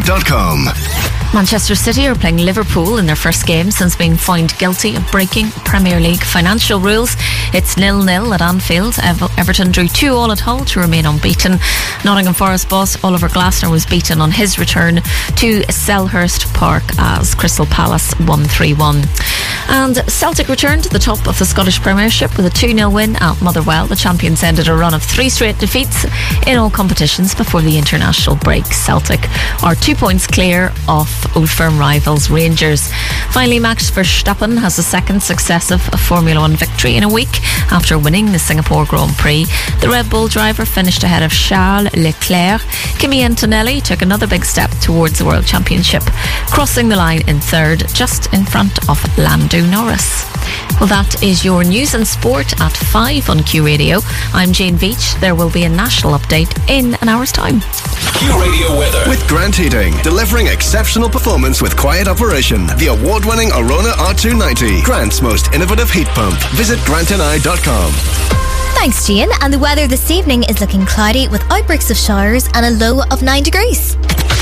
GrantToday.com. Manchester City are playing Liverpool in their first game since being found guilty of breaking Premier League financial rules. It's 0-0 at Anfield. Everton drew 2-2 at Hull to remain unbeaten. Nottingham Forest boss Oliver Glasner was beaten on his return to Selhurst Park as Crystal Palace won 3-1. And Celtic returned to the top of the Scottish Premiership with a 2-0 win at Motherwell. The champions ended a run of 3 straight defeats in all competitions before the international break. Celtic are 2 points clear of Old Firm rivals Rangers. Finally, Max Verstappen has a second successive Formula 1 victory in a week after winning the Singapore Grand Prix. The Red Bull driver finished ahead of Charles Leclerc. Kimi Antonelli took another big step towards the World Championship, crossing the line in third, just in front of Lando Norris. Well, that is your news and sport at 5 on Q Radio. I'm Jane Veach. There will be a national update in an hour's time. Q Radio weather with Grant Heating, delivering exceptional performance with quiet operation. The award-winning Arona R290, Grant's most innovative heat pump. Visit GrantandI.com. Thanks, Jane. And the weather this evening is looking cloudy with outbreaks of showers and a low of 9 degrees.